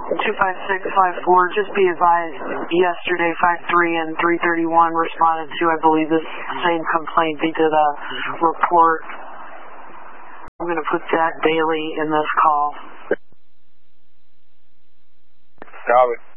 25654, just be advised, yesterday 53 and 331 responded to, I believe, this same complaint. They did a report. I'm going to put that daily in this call. Copy.